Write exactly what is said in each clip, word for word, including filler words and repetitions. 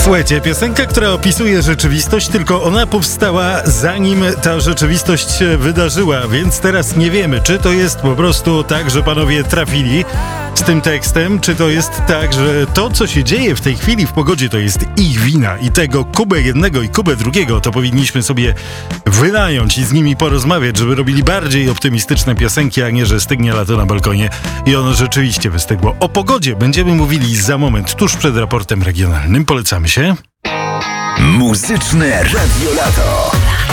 Słuchajcie, piosenka, która opisuje rzeczywistość, tylko ona powstała zanim ta rzeczywistość się wydarzyła, więc teraz nie wiemy, czy to jest po prostu tak, że panowie trafili z tym tekstem, czy to jest tak, że to, co się dzieje w tej chwili w pogodzie, to jest ich wina i tego Kubę jednego i Kubę drugiego to powinniśmy sobie wynająć i z nimi porozmawiać, żeby robili bardziej optymistyczne piosenki, a nie, że stygnie lato na balkonie i ono rzeczywiście wystygło. O pogodzie będziemy mówili za moment, tuż przed raportem regionalnym. Polecamy się. Muzyczne Radio Lato.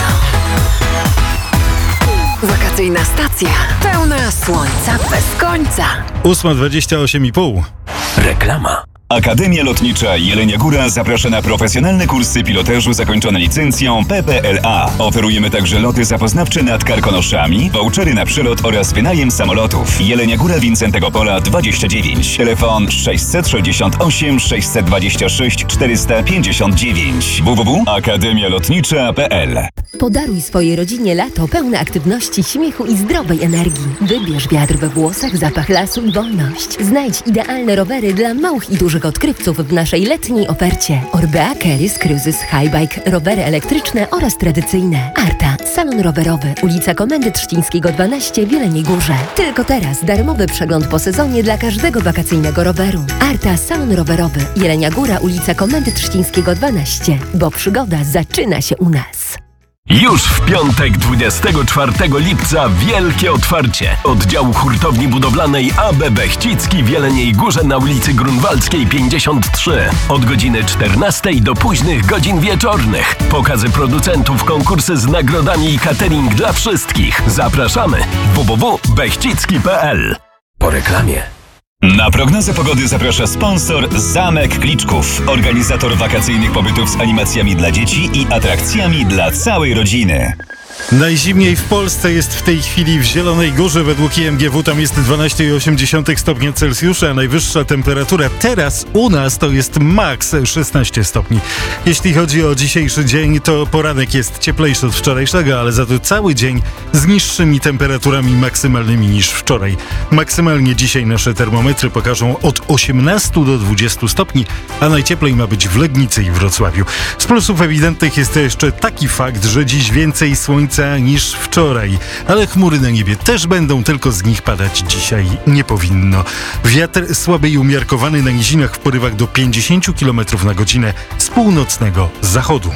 Wakacyjna stacja pełna słońca bez końca. ósma dwadzieścia osiem i pół. Reklama. Akademia Lotnicza Jelenia Góra zaprasza na profesjonalne kursy pilotażu zakończone licencją P P L A. Oferujemy także loty zapoznawcze nad Karkonoszami, vouchery na przelot oraz wynajem samolotów. Jelenia Góra Wincentego Pola dwadzieścia dziewięć. Telefon sześćset sześćdziesiąt osiem sześćset dwadzieścia sześć czterysta pięćdziesiąt dziewięć. w w w kropka akademia lotnicza kropka p l. Podaruj swojej rodzinie lato pełne aktywności, śmiechu i zdrowej energii. Wybierz wiatr we włosach, zapach lasu i wolność. Znajdź idealne rowery dla małych i dużych odkrywców w naszej letniej ofercie. Orbea, Keris, Cruises, Highbike, rowery elektryczne oraz tradycyjne. Arta, salon rowerowy, ulica Komendy Trzcińskiego dwanaście w Jeleniej Górze. Tylko teraz darmowy przegląd po sezonie dla każdego wakacyjnego roweru. Arta, salon rowerowy, Jelenia Góra, ulica Komendy Trzcińskiego dwanaście, bo przygoda zaczyna się u nas. Już w piątek, dwudziestego czwartego lipca, wielkie otwarcie oddziału hurtowni budowlanej A B Bechcicki w Jeleniej Górze na ulicy Grunwaldzkiej pięćdziesiąt trzy. Od godziny czternastej do późnych godzin wieczornych. Pokazy producentów, konkursy z nagrodami i catering dla wszystkich. Zapraszamy. w w w kropka bechcicki kropka p l. Po reklamie. Na prognozę pogody zaprasza sponsor Zamek Kliczków, organizator wakacyjnych pobytów z animacjami dla dzieci i atrakcjami dla całej rodziny. Najzimniej w Polsce jest w tej chwili w Zielonej Górze. Według I M G W tam jest dwanaście przecinek osiem stopnia Celsjusza, a najwyższa temperatura teraz u nas to jest maks szesnaście stopni. Jeśli chodzi o dzisiejszy dzień, to poranek jest cieplejszy od wczorajszego, ale za to cały dzień z niższymi temperaturami maksymalnymi niż wczoraj. Maksymalnie dzisiaj nasze termometry pokażą od osiemnastu do dwudziestu stopni, a najcieplej ma być w Legnicy i Wrocławiu. Z plusów ewidentnych jest jeszcze taki fakt, że dziś więcej słońca niż wczoraj, ale chmury na niebie też będą, tylko z nich padać dzisiaj nie powinno. Wiatr słaby i umiarkowany na nizinach w porywach do pięćdziesiąt kilometrów na godzinę z północnego zachodu.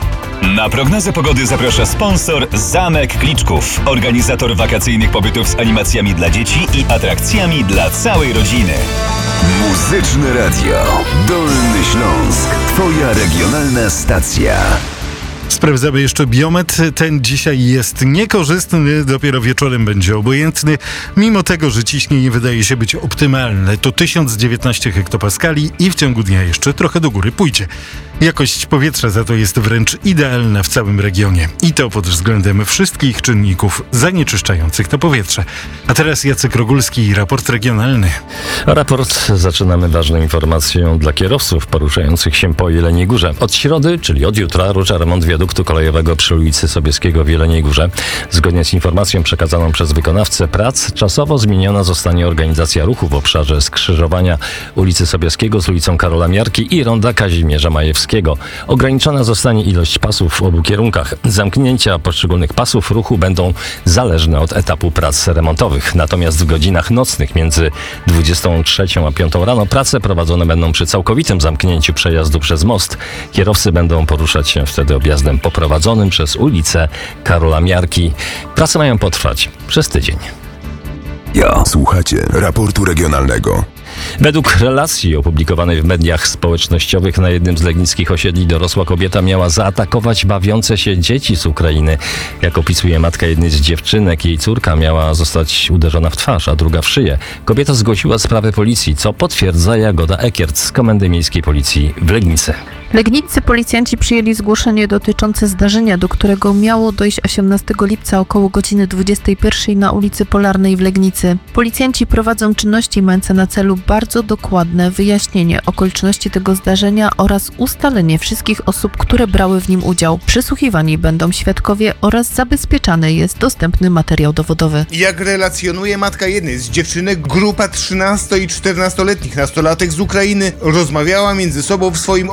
Na prognozę pogody zaprasza sponsor Zamek Kliczków, organizator wakacyjnych pobytów z animacjami dla dzieci i atrakcjami dla całej rodziny. Muzyczne Radio Dolny Śląsk, twoja regionalna stacja. Sprawdzamy jeszcze biometr. Ten dzisiaj jest niekorzystny, dopiero wieczorem będzie obojętny. Mimo tego, że ciśnienie wydaje się być optymalne, to tysiąc dziewiętnaście hektopaskali i w ciągu dnia jeszcze trochę do góry pójdzie. Jakość powietrza za to jest wręcz idealna w całym regionie. I to pod względem wszystkich czynników zanieczyszczających to powietrze. A teraz Jacek Rogulski i raport regionalny. Raport zaczynamy ważną informacją dla kierowców poruszających się po Jeleniej Górze. Od środy, czyli od jutra, rusza remont wiaduktu kolejowego przy ulicy Sobieskiego w Jeleniej Górze. Zgodnie z informacją przekazaną przez wykonawcę prac, czasowo zmieniona zostanie organizacja ruchu w obszarze skrzyżowania ulicy Sobieskiego z ulicą Karola Miarki i ronda Kazimierza Majewskiego. Ograniczona zostanie ilość pasów w obu kierunkach. Zamknięcia poszczególnych pasów ruchu będą zależne od etapu prac remontowych. Natomiast w godzinach nocnych między dwudziestą trzecią a piątą rano prace prowadzone będą przy całkowitym zamknięciu przejazdu przez most. Kierowcy będą poruszać się wtedy objazdem poprowadzonym przez ulicę Karola Miarki. Prace mają potrwać przez tydzień. Ja. Słuchacie raportu regionalnego. Według relacji opublikowanej w mediach społecznościowych na jednym z legnickich osiedli dorosła kobieta miała zaatakować bawiące się dzieci z Ukrainy. Jak opisuje matka jednej z dziewczynek, jej córka miała zostać uderzona w twarz, a druga w szyję. Kobieta zgłosiła sprawę policji, co potwierdza Jagoda Ekiert z Komendy Miejskiej Policji w Legnicy. Legniccy policjanci przyjęli zgłoszenie dotyczące zdarzenia, do którego miało dojść osiemnastego lipca około godziny dwudziestej pierwszej na ulicy Polarnej w Legnicy. Policjanci prowadzą czynności mające na celu bardzo dokładne wyjaśnienie okoliczności tego zdarzenia oraz ustalenie wszystkich osób, które brały w nim udział. Przesłuchiwani będą świadkowie oraz zabezpieczany jest dostępny materiał dowodowy. Jak relacjonuje matka jednej z dziewczynek, grupa trzynasto- i czternastoletnich nastolatek z Ukrainy rozmawiała między sobą w swoim ojczystym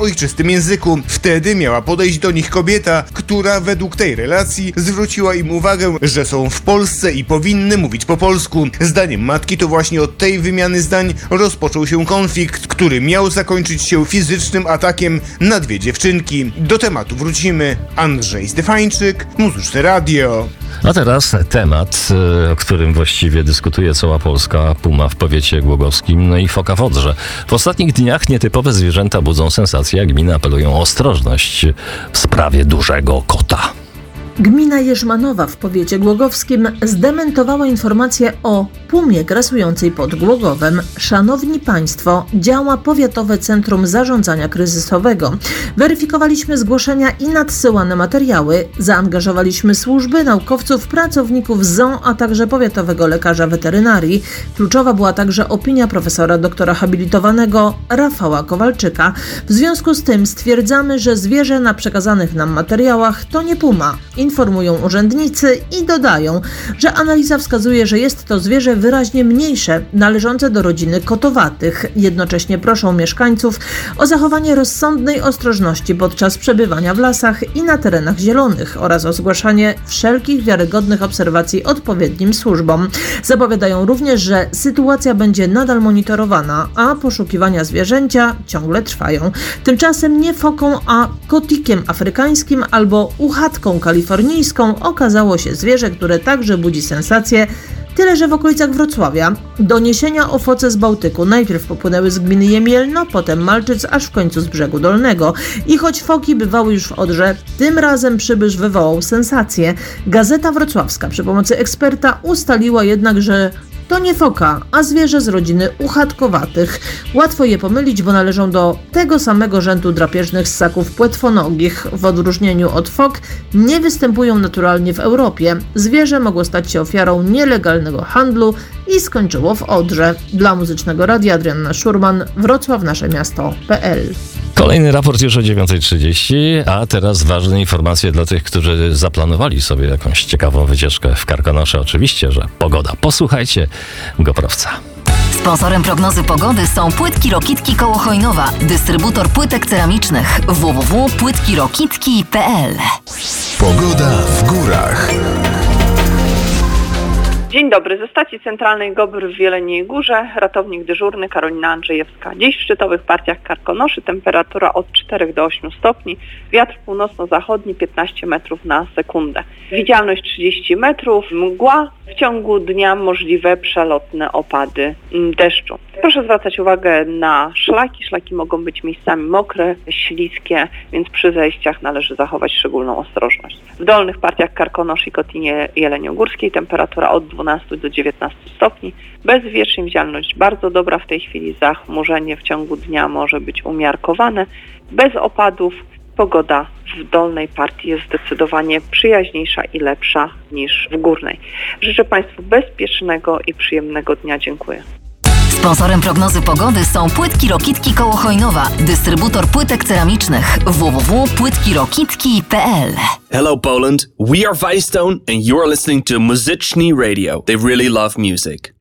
języku. Wtedy miała podejść do nich kobieta, która według tej relacji zwróciła im uwagę, że są w Polsce i powinny mówić po polsku. Zdaniem matki to właśnie od tej wymiany zdań rozpoczął się konflikt, który miał zakończyć się fizycznym atakiem na dwie dziewczynki. Do tematu wrócimy. Andrzej Stefańczyk, Muzyczne Radio. A teraz temat, o którym właściwie dyskutuje cała Polska, puma w powiecie głogowskim, no i foka w Odrze. W ostatnich dniach nietypowe zwierzęta budzą sensację, a gminy apelują o ostrożność w sprawie dużego kota. Gmina Jerzmanowa w powiecie głogowskim zdementowała informację o pumie grasującej pod Głogowem. Szanowni Państwo, działa Powiatowe Centrum Zarządzania Kryzysowego. Weryfikowaliśmy zgłoszenia i nadsyłane materiały. Zaangażowaliśmy służby, naukowców, pracowników z zoo, a także powiatowego lekarza weterynarii. Kluczowa była także opinia profesora doktora habilitowanego Rafała Kowalczyka. W związku z tym stwierdzamy, że zwierzę na przekazanych nam materiałach to nie puma. Informują urzędnicy i dodają, że analiza wskazuje, że jest to zwierzę wyraźnie mniejsze, należące do rodziny kotowatych. Jednocześnie proszą mieszkańców o zachowanie rozsądnej ostrożności podczas przebywania w lasach i na terenach zielonych oraz o zgłaszanie wszelkich wiarygodnych obserwacji odpowiednim służbom. Zapowiadają również, że sytuacja będzie nadal monitorowana, a poszukiwania zwierzęcia ciągle trwają. Tymczasem nie foką, a kotikiem afrykańskim albo uchatką kalifornijską okazało się zwierzę, które także budzi sensację, tyle że w okolicach Wrocławia. Doniesienia o foce z Bałtyku najpierw popłynęły z gminy Jemielno, potem Malczyc, aż w końcu z Brzegu Dolnego. I choć foki bywały już w Odrze, tym razem przybysz wywołał sensację. Gazeta Wrocławska przy pomocy eksperta ustaliła jednak, że to nie foka, a zwierzę z rodziny uchatkowatych. Łatwo je pomylić, bo należą do tego samego rzędu drapieżnych ssaków płetwonogich. W odróżnieniu od fok nie występują naturalnie w Europie. Zwierzę mogło stać się ofiarą nielegalnego handlu i skończyło w Odrze. Dla Muzycznego Radia Adrianna Szurman, Wrocław nasze miasto kropka pe el. Kolejny raport już o dziewiąta trzydzieści, a teraz ważne informacje dla tych, którzy zaplanowali sobie jakąś ciekawą wycieczkę w Karkonosze. Oczywiście, że pogoda. Posłuchajcie Goprowca. Sponsorem prognozy pogody są Płytki Rokitki koło Chojnowa, dystrybutor płytek ceramicznych w w w kropka płytki rokitki kropka pe el. Pogoda w górach. Dzień dobry, ze stacji centralnej Gobr w Jeleniej Górze, ratownik dyżurny Karolina Andrzejewska. Dziś w szczytowych partiach Karkonoszy temperatura od czterech do ośmiu stopni, wiatr północno-zachodni piętnaście metrów na sekundę. Widzialność trzydzieści metrów, mgła, w ciągu dnia możliwe przelotne opady deszczu. Proszę zwracać uwagę na szlaki. Szlaki mogą być miejscami mokre, śliskie, więc przy zejściach należy zachować szczególną ostrożność. W dolnych partiach Karkonosz i Kotinie Jeleniogórskiej temperatura od dwunastu do dziewiętnastu stopni. Bezwiecznie, widzialność bardzo dobra w tej chwili, zachmurzenie w ciągu dnia może być umiarkowane. Bez opadów pogoda w dolnej partii jest zdecydowanie przyjaźniejsza i lepsza niż w górnej. Życzę Państwu bezpiecznego i przyjemnego dnia. Dziękuję. Sponsorem prognozy pogody są Płytki Rokitki koło Chojnowa, dystrybutor płytek ceramicznych w w w kropka płytki rokitki kropka pe el. Hello Poland, we are Vicestone and you're listening to Muzyczny Radio. They really love music.